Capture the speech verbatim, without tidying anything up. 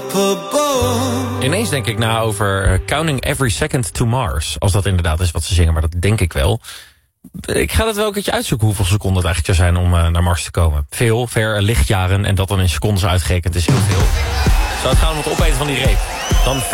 Ineens denk ik na over Counting Every Second to Mars. Als dat inderdaad is wat ze zingen, maar dat denk ik wel. Ik ga dat wel een keertje uitzoeken hoeveel seconden het eigenlijk zou zijn om uh, naar Mars te komen. Veel, ver lichtjaren en dat dan in seconden uitgerekend is heel veel. Zou het gaan om het opeten van die reep. Dan